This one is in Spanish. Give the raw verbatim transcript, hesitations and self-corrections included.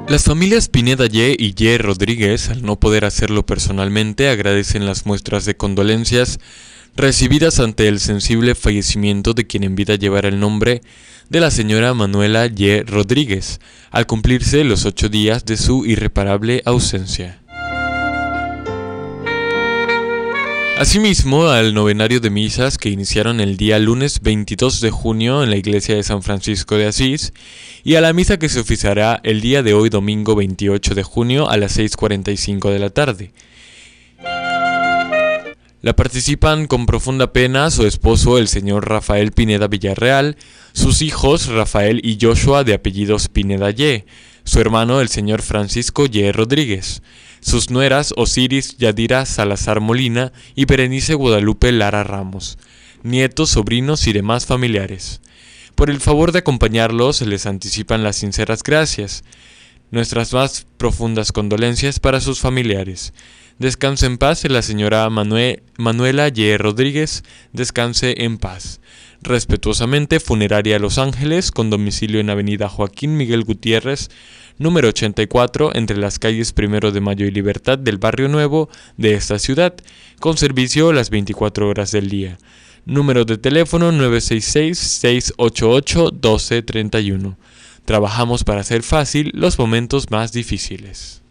Las familias Pineda Y y Y Rodríguez, al no poder hacerlo personalmente, agradecen las muestras de condolencias recibidas ante el sensible fallecimiento de quien en vida llevara el nombre de la señora Manuela Y Rodríguez, al cumplirse los ocho días de su irreparable ausencia. Asimismo, al novenario de misas que iniciaron el día lunes veintidós de junio en la iglesia de San Francisco de Asís y a la misa que se oficiará el día de hoy domingo veintiocho de junio a las seis cuarenta y cinco de la tarde. La participan con profunda pena su esposo el señor Rafael Pineda Villarreal, sus hijos Rafael y Joshua de apellidos Pineda Y, su hermano el señor Francisco Y Rodríguez, sus nueras Osiris Yadira Salazar Molina y Berenice Guadalupe Lara Ramos, nietos, sobrinos y demás familiares. Por el favor de acompañarlos les anticipan las sinceras gracias. Nuestras más profundas condolencias para sus familiares. Descanse en paz la señora Manue- Manuela Y Rodríguez, descanse en paz. Respetuosamente, Funeraria Los Ángeles, con domicilio en Avenida Joaquín Miguel Gutiérrez, número ochenta y cuatro, entre las calles Primero de Mayo y Libertad del Barrio Nuevo de esta ciudad, con servicio las veinticuatro horas del día. Número de teléfono nueve seis seis, seis ocho ocho, uno dos tres uno. Trabajamos para hacer fácil los momentos más difíciles.